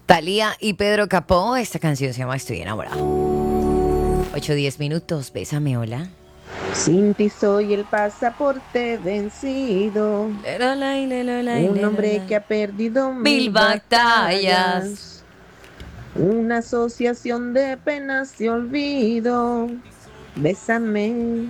Thalía y Pedro Capó, esta canción se llama Estoy enamorada. 8-10 minutos, bésame, hola. Sin ti soy el pasaporte vencido, Lerolay, lerolay, un hombre que lerolay. ha perdido Mil mil batallas. batallas, una asociación de penas y olvido. Bésame,